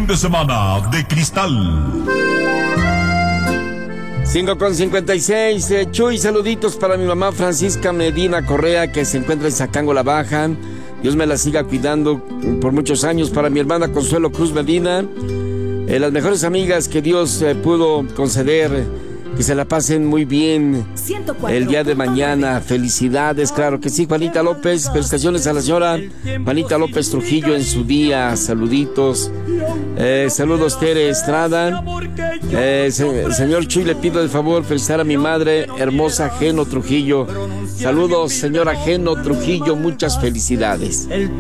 fin de semana de cristal. 5:56. Chuy, saluditos para mi mamá Francisca Medina Correa, que se encuentra en Zacango La Baja. Dios me la siga cuidando por muchos años. Para mi hermana Consuelo Cruz Medina, las mejores amigas que Dios pudo conceder, que se la pasen muy bien el día de mañana. Felicidades, claro que sí. Juanita López, felicitaciones a la señora Juanita López Trujillo en su día. Saluditos. Saludos, Tere Estrada. Señor Chuy, le pido el favor felicitar a mi madre hermosa Geno Trujillo. Saludos, señora Geno Trujillo, muchas felicidades.